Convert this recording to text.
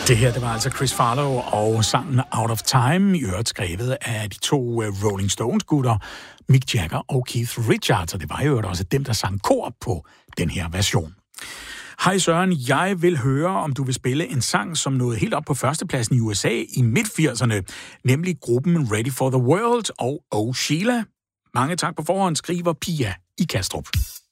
Det her, det var altså Chris Farlow og sangen Out of Time, i øvrigt skrevet af de to Rolling Stones-gutter, Mick Jagger og Keith Richards, og det var i øvrigt også dem, der sang kor på den her version. Hej Søren, jeg vil høre, om du vil spille en sang, som nåede helt op på førstepladsen i USA i midt-80'erne, nemlig gruppen Ready for the World og Oh Sheila. Mange tak på forhånd, skriver Pia i Kastrup.